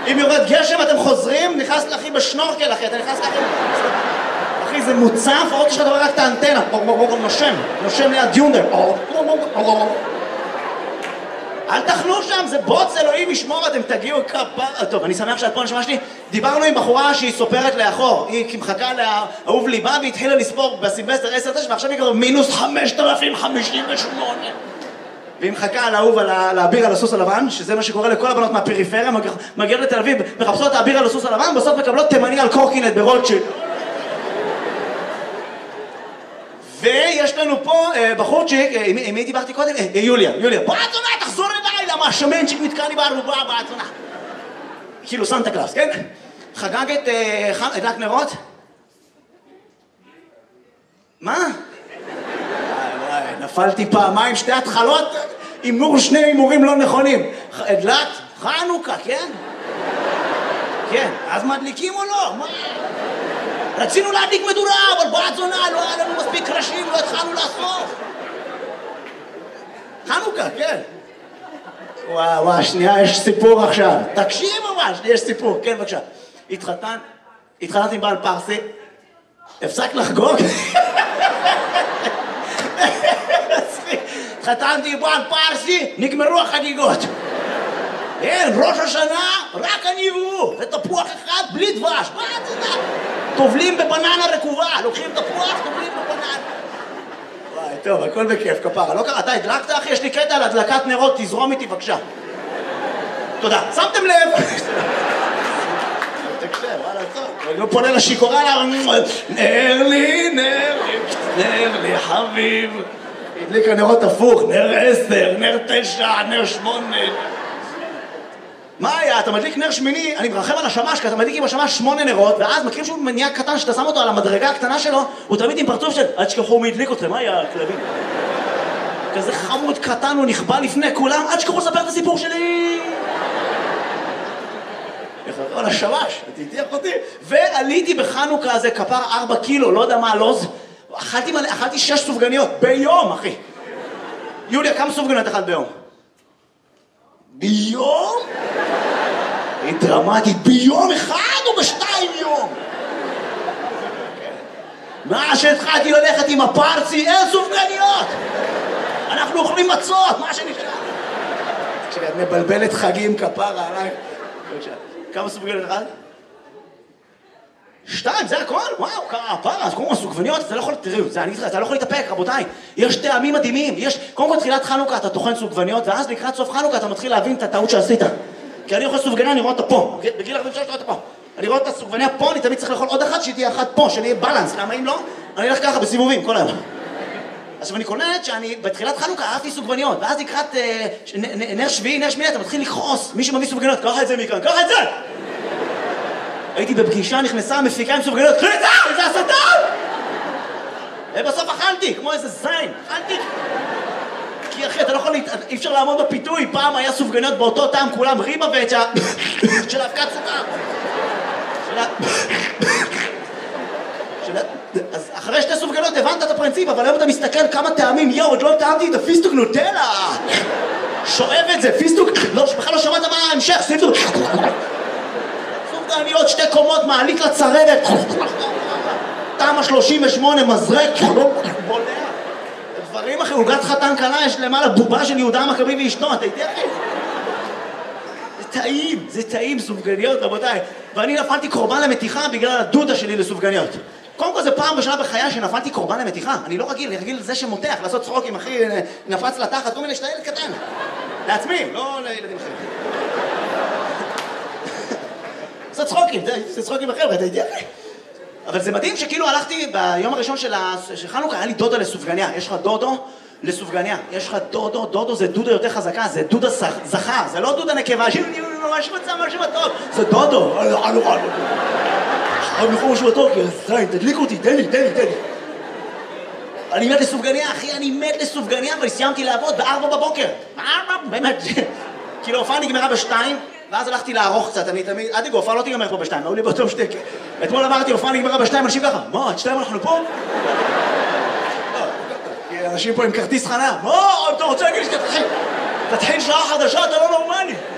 אם יורד גשם אתם חוזרים, נכנס לאחי בשנורקל אחי, אתה נכנס לאחי... אחי זה מוצף, עוד שאתה רואה רק את האנטנה, נושם ליד יונדר. אל תחנו שם, זה בוץ אלוהים ישמור, אתם תגיעו כפר... טוב, אני שמח שאת פה נשמע שלי. דיברנו עם בחורה שהיא סופרת לאחור, היא מחכה לאהוב ליבה והתחילה לספור בסילבסטר 10 ועכשיו היא כבר מינוס 5,058. והיא מחכה על האהוב על האביר על הסוס הלבן, שזה מה שקורה לכל הבנות מהפריפריה, מגיעות לתל אביב, מחפשות את האביר על הסוס הלבן, בסוף מקבלות תימני על קורקינט ברולצ'יט. ויש לנו פה בחורצ'יק, עם מי דיברתי קודם? יוליה. בעצונה, תחזור אליי, למה השמנצ'יק נתקע לי בערובה, בעצונה. כאילו סנטה קלאוס, כן? חגגת הדלק נרות? מה? וואי, נפלתי פעמיים, שתי התחלות, הימור שני הימורים לא נכונים. הדלקת? חנוכה, כן? כן, אז מדליקים או לא? מה? רצינו להדליק מדורה, אבל בעצונה, לא היה לנו מספיק קרשים, לא התחלנו לאסוף. חנוכה, כן. וואו, שנייה, יש סיפור עכשיו. תקשיב ממש, יש סיפור, כן, בבקשה. התחתנתי עם בעל פרסי, הפסק לחגוג. התחתנתי עם בעל פרסי, נגמרו החגיגות. אין, ראש השנה, רק אני והוא, ותפוח אחד בלי דבש, מה את יודעת? טובלים בבננה רקובה, לוקחים תפוח, טובלים בבננה. וואי, טוב, הכל בכיף, כפרה. לא קרה, אתה הדלקת אחי, יש לי קטע על הדלקת נרות, תזרום איתי בבקשה. תודה. שמתם לב? תקשב, וואלה, טוב. אני לא פונה לשיקורה לה, נר לי חביב. הדליק הנרות הפוך, נר 10, נר 9, נר 8. מה היה? אתה מדליק נר שמיני, אני מרחם על השמש, כי אתה מדליק עם השמש 8 נרות, ואז מכירים שהוא מניע קטן שאתה שם אותו על המדרגה הקטנה שלו, הוא תמיד עם פרצוף של, עד שכחו מי הדליק אתכם, מה היה הכלבים? כזה חמוד קטן, הוא נכבה לפני כולם, עד שכחו לספר את הסיפור שלי! על השמש, תתיח אותי. ועליתי בחנוכה הזה, כפר 4 קילו, לא יודע מה הלוז, אכלתי 6 סופגניות, ביום, אחי. יוליה, כמה סופגניות אכלת ביום? ביום? היא דרמטית, ביום אחד או ב2 יום? מה שהתחלתי ללכת עם הפרצי, אין סופגניות! אנחנו אוכלים מצות, מה שנשאר? כשאת מבלבלת חגים כפרה עליי. כמה סופגניות אחד? 2, זה הכל? וואו, כפרה, אז קודם כל סופגניות, אתה לא יכול, תראו, אתה לא יכול להתאפק, רבותיי. יש טעמים מדהימים, קודם כל תחילת חנוכה אתה טוחן סופגניות, ואז לקראת סוף חנוכה אתה מתחיל להבין את הטעות שעשית. כי אני אוכל סופגניה, אני רואה אותה פה. בגיל 43 אני רואה אותה פה. אני רואה את הסופגניה פה, אני תמיד צריך לאכול עוד אחת, שהיא תהיה אחת פה, שאני אהיה בלנס. למה אם לא? אני אלך ככה בסיבובים כל היום. עכשיו אני קולט שאני בתחילת חנוכה אהבתי סופגניות, ואז לקראת נר שביעי, נר שמיני, אתה מתחיל לכעוס. מי שמביא סופגניות, קח את זה מכאן, קח את זה! הייתי בפגישה, נכנסה המפיקה עם סופגניות, קחי את זה! איזה הסתה! ובסוף אכלתי, כמו איזה זין, אכלתי. כי אחי, אתה לא יכול, אי אפשר לעמוד בפיתוי, פעם היה סופגניות באותו טעם, כולם ריבה ואת של האבקת סוכר. אז אחרי 2 סופגניות הבנת את הפרינציפ, אבל היום אתה מסתכל כמה טעמים, יואו, עוד לא טעמתי את הפיסטוק נוטלה. שואב את זה, פיסטוק, בכלל לא שמעת מה ההמשך, פיסטוק. סופגניות 2 קומות, מעלית לצרבת. תמה 38, מזרק, בולע. דברים אחרי, עוגת חתן קלה, יש למעלה בובה של יהודה המכבי ואשתו, אתה איתי אחי? זה טעים, סופגניות, רבותיי. ואני נפלתי קורבן למתיחה בגלל הדודה שלי לסופגניות. קודם כל זה פעם בשנה בחיי שנפלתי קורבן למתיחה. אני לא רגיל, רגיל לזה שמותח, לעשות צחוקים, אחי, נפץ לתחת, כל מיני שאתה ילד קטן. לעצמי, לא לילדים אחרים. לעשות צחוקים, זה צחוקים אחר, אתה איתי אחי? אבל זה מדהים שכאילו הלכתי ביום הראשון של חנוכה, היה לי דודה לסופגניה. יש לך דודו לסופגניה. יש לך דודו זה דודה יותר חזקה, זה דודה זכר, זה לא דודה נקבה, ממש מצא משהו טוב, זה דודו. אני יכול משהו טוב, כי זין, תדליק אותי, תן לי. אני מת לסופגניה, אחי, אני מת לסופגניה, אבל סיימתי לעבוד ב4 בבוקר. באמת, כאילו ההופעה נגמרה ב2, ואז הלכתי לערוך קצת, אני תמיד, עד ההופעה לא תיגמר פה ב2, היו לי באותו שתק. אתמול אמרתי, ההופעה נגמרה ב2, אנשים ככה, מה, עד 2 אנחנו פה? כי אנשים פה עם כרטיס חנה, מה, אתה רוצה להגיד לי שתתחיל שעה חדשה, אתה לא נורמלי.